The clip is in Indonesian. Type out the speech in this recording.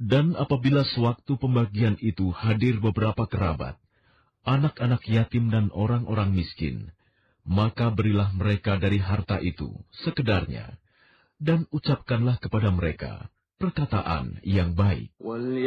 Dan apabila sewaktu pembagian itu hadir beberapa kerabat, anak-anak yatim dan orang-orang miskin, maka berilah mereka dari harta itu sekedarnya, dan ucapkanlah kepada mereka perkataan yang baik.